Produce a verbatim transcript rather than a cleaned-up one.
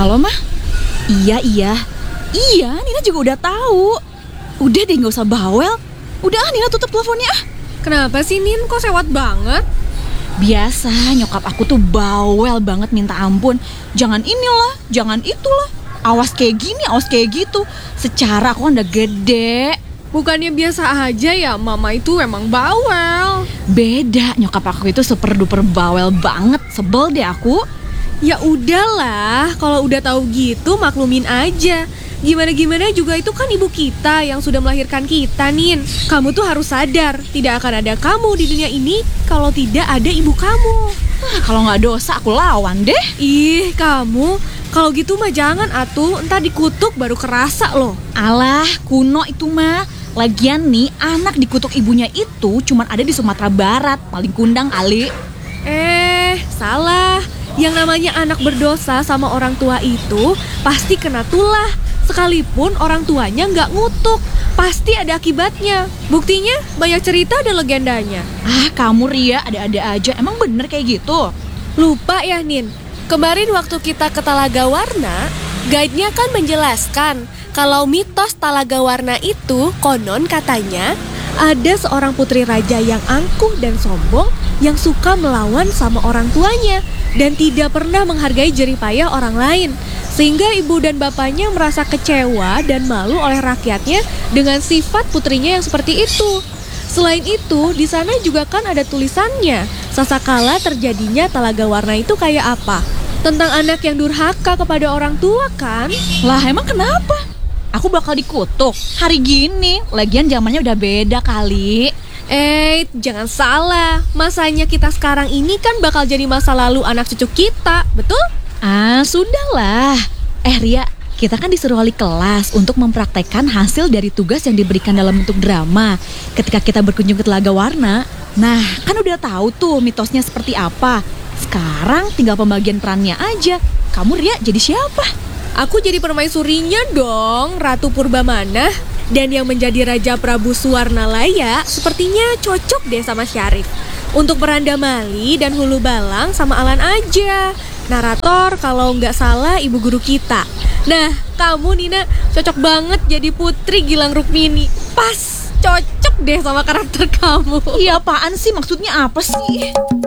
Halo, Mah? Iya, iya. Iya, Nina juga udah tahu. Udah deh, gak usah bawel. Udah, Nina tutup teleponnya. Kenapa sih, Nin? Kok sewot banget? Biasa, nyokap aku tuh bawel banget minta ampun. Jangan inilah, jangan itulah. Awas kayak gini, awas kayak gitu. Secara aku kan udah gede. Bukannya biasa aja ya, mama itu emang bawel. Beda, nyokap aku itu super duper bawel banget. Sebel deh aku. Ya udahlah, kalau udah tahu gitu maklumin aja. Gimana-gimana juga itu kan ibu kita yang sudah melahirkan kita, Nin. Kamu tuh harus sadar, tidak akan ada kamu di dunia ini kalau tidak ada ibu kamu. Ah, kalau nggak dosa aku lawan deh. Ih, kamu kalau gitu mah jangan atuh, entar dikutuk baru kerasa loh. Alah, kuno itu mah. Lagian nih, anak dikutuk ibunya itu cuman ada di Sumatera Barat, paling kundang kali. Eh, salah. Yang namanya anak berdosa sama orang tua itu pasti kena tulah. Sekalipun orang tuanya nggak ngutuk, pasti ada akibatnya. Buktinya banyak cerita ada legendanya. Ah, kamu Ria ada-ada aja. Emang bener kayak gitu? Lupa ya, Nin? Kemarin waktu kita ke Talaga Warna, guide-nya kan menjelaskan kalau mitos Talaga Warna itu konon katanya ada seorang putri raja yang angkuh dan sombong yang suka melawan sama orang tuanya dan tidak pernah menghargai jerih payah orang lain. Sehingga ibu dan bapaknya merasa kecewa dan malu oleh rakyatnya dengan sifat putrinya yang seperti itu. Selain itu, di sana juga kan ada tulisannya, sasakala terjadinya Talaga Warna itu kayak apa? Tentang anak yang durhaka kepada orang tua kan? Lah emang kenapa? Aku bakal dikutuk hari gini. Lagian zamannya udah beda kali. Eh, jangan salah. Masanya kita sekarang ini kan bakal jadi masa lalu anak cucu kita, betul? Ah, sudahlah. Eh Ria, kita kan disuruh wali kelas untuk mempraktekkan hasil dari tugas yang diberikan dalam bentuk drama ketika kita berkunjung ke Telaga Warna. Nah, kan udah tahu tuh mitosnya seperti apa. Sekarang tinggal pembagian perannya aja. Kamu Ria jadi siapa? Aku jadi permaisurinya dong, Ratu Purbamana. Dan yang menjadi Raja Prabu Suwarnalaya sepertinya cocok deh sama Syarif. Untuk peran Damali dan Hulu Balang sama Alan aja. Narator kalau nggak salah ibu guru kita. Nah, kamu Nina cocok banget jadi Putri Gilang Rukmini. Pas, cocok deh sama karakter kamu. Iya apaan sih? Maksudnya apa sih?